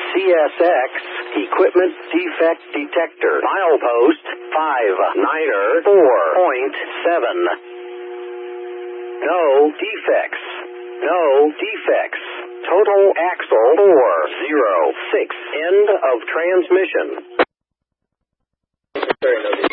CSX Equipment Defect Detector. Milepost 59er 4.7. No defects. No defects. Total axle 406. End of transmission.